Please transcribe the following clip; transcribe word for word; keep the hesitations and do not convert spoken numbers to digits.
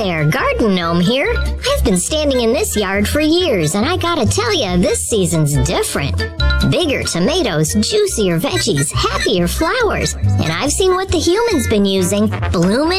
there, Garden Gnome here. I've been standing in this yard for years, and I gotta tell ya, this season's different. Bigger tomatoes, juicier veggies, happier flowers. And I've seen what the humans been using. Bloomin'